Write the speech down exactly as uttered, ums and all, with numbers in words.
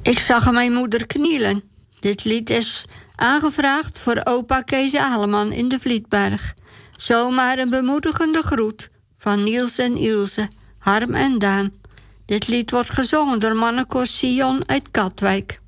Ik zag mijn moeder knielen. Dit lied is aangevraagd voor opa Kees Aleman in de Vlietberg. Zomaar een bemoedigende groet van Niels en Ilse, Harm en Daan. Dit lied wordt gezongen door mannenkoor Sion uit Katwijk.